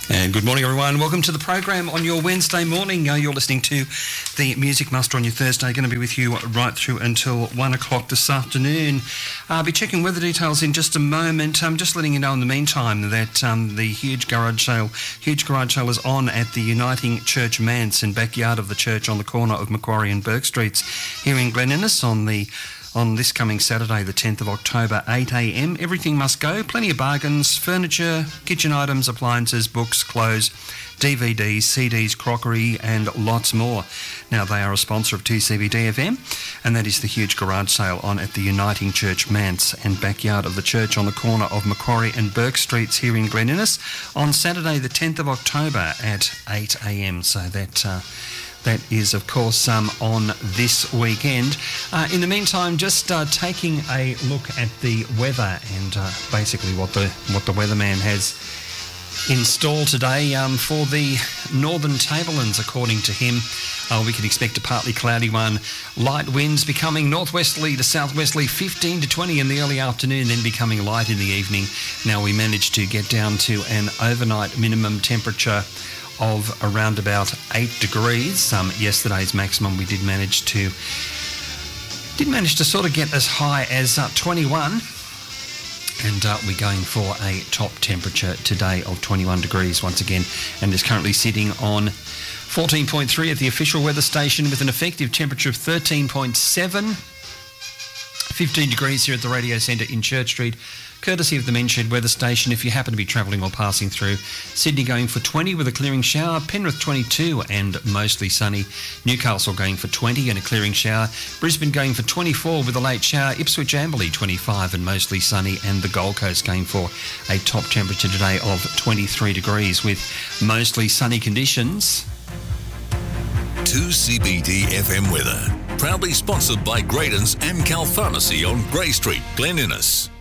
And good morning, everyone. Welcome to the program on your Wednesday morning. You're listening to the Music Master on your Thursday. Going to be with you right through until 1 o'clock this afternoon. I'll be checking weather details in just a moment. I'm just letting you know in the meantime that the huge garage sale is on at the Uniting Church Manse in backyard of the church on the corner of Macquarie and Burke Streets here in Glen Innes on this coming Saturday, the 10th of October, 8 a.m. Everything must go. Plenty of bargains, furniture, kitchen items, appliances, books, clothes, DVDs, CDs, crockery, and lots more. Now, they are a sponsor of 2CBD FM, and that is the huge garage sale on at the Uniting Church Manse and backyard of the church on the corner of Macquarie and Burke Streets here in Glen Innes on Saturday, the 10th of October at 8 a.m. So that is, of course, on this weekend. In the meantime, just taking a look at the weather and basically what the weatherman has installed today for the northern tablelands, according to him. We can expect a partly cloudy one. Light winds becoming northwesterly to southwesterly, 15 to 20 in the early afternoon, then becoming light in the evening. Now we managed to get down to an overnight minimum temperature of around about 8 degrees. Yesterday's maximum we did manage to sort of get as high as 21. And we're going for a top temperature today of 21 degrees once again, and is currently sitting on 14.3 at the official weather station with an effective temperature of 13.7. 15 degrees here at the radio centre in Church Street, courtesy of the Mentioned Weather Station. If you happen to be travelling or passing through, Sydney going for 20 with a clearing shower, Penrith 22 and mostly sunny, Newcastle going for 20 and a clearing shower, Brisbane going for 24 with a late shower, Ipswich Amberley 25 and mostly sunny, and the Gold Coast going for a top temperature today of 23 degrees with mostly sunny conditions. 2CBD FM weather, proudly sponsored by Graydon's Amcal Pharmacy on Grey Street, Glen Innes.